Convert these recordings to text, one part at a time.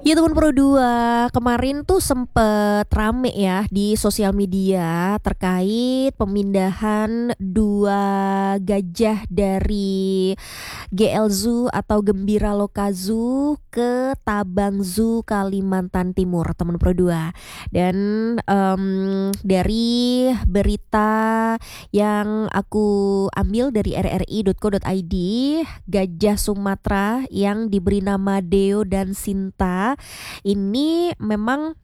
Ya teman Pro 2, kemarin tuh sempet rame ya di sosial media terkait pemindahan dua gajah dari GL Zoo atau Gembira Loka Zoo ke Tabang Zoo Kalimantan Timur, teman Pro 2. Dan dari berita yang aku ambil dari rri.co.id, gajah Sumatera yang diberi nama Deo dan Sinta ini memang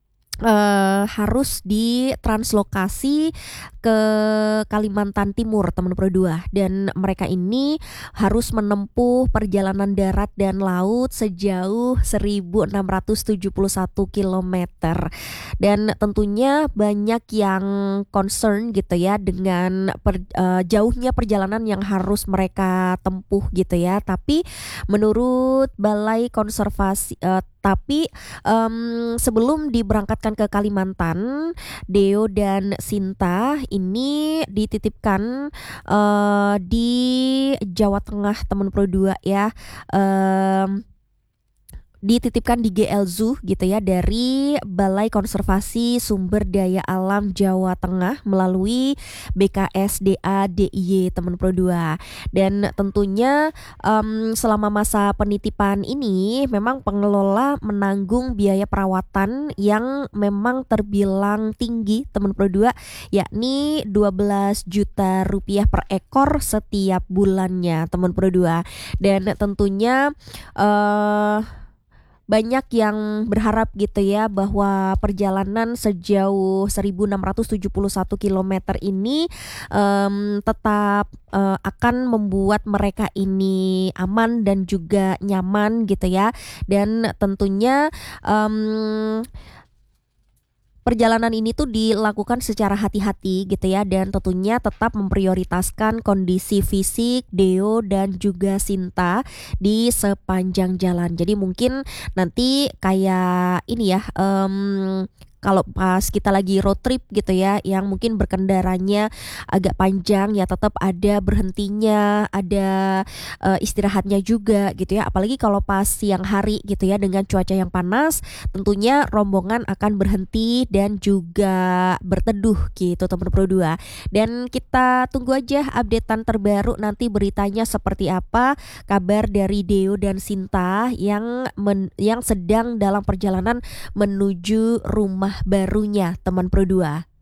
harus ditranslokasi ke Kalimantan Timur, teman Pro 2. Dan mereka ini harus menempuh perjalanan darat dan laut sejauh 1671 kilometer. Dan tentunya banyak yang concern gitu ya dengan jauhnya perjalanan yang harus mereka tempuh gitu ya. Tapi menurut Balai Konservasi sebelum diberangkatkan ke Kalimantan, Deo dan Sinta ini dititipkan di Jawa Tengah, teman Pro 2 ya. Dititipkan di GL Zoo gitu ya, dari Balai Konservasi Sumber Daya Alam Jawa Tengah melalui BKSDA DIY, teman Pro 2. Dan tentunya selama masa penitipan ini memang pengelola menanggung biaya perawatan yang memang terbilang tinggi, teman Pro 2, yakni 12 juta rupiah per ekor setiap bulannya, teman Pro 2. Dan tentunya banyak yang berharap gitu ya bahwa perjalanan sejauh 1671 kilometer ini tetap akan membuat mereka ini aman dan juga nyaman gitu ya. Dan tentunya perjalanan ini tuh dilakukan secara hati-hati gitu ya, dan tentunya tetap memprioritaskan kondisi fisik Deo dan juga Sinta di sepanjang jalan. Jadi mungkin nanti kayak ini ya, kalau pas kita lagi road trip gitu ya, yang mungkin berkendaranya agak panjang ya, tetap ada berhentinya, ada istirahatnya juga gitu ya. Apalagi kalau pas siang hari gitu ya, dengan cuaca yang panas, tentunya rombongan akan berhenti dan juga berteduh gitu, teman Pro 2. Dan kita tunggu aja updatean terbaru nanti beritanya seperti apa, kabar dari Deo dan Sinta yang sedang dalam perjalanan menuju rumah barunya, teman Pro 2.